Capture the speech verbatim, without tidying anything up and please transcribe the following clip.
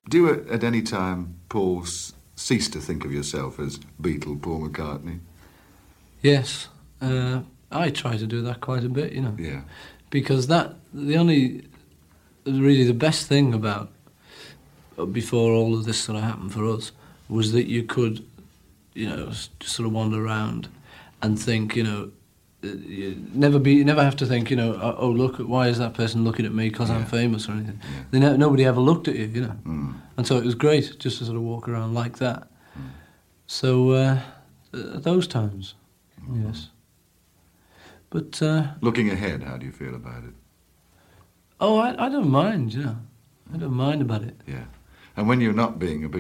Do you at, at any time, Paul, s- cease to think of yourself as Beatle Paul McCartney? Yes, uh, I try to do that quite a bit, you know. Yeah. Because that, the only, really the best thing about, uh, before all of this sort of happened for us, was that you could, you know, s- just sort of wander around and think, you know, uh, you never be, you never have to think, you know, oh, oh, look, why is that person looking at me because I'm Yeah. famous or anything. Yeah. They ne- nobody ever looked at you, you know. Mm. And so it was great just to sort of walk around like that. Mm. So, uh, uh, those times, yes. But, uh, Looking ahead, how do you feel about it? oh, I, I don't mind, you know. I don't mind about it. Yeah. And when you're not being a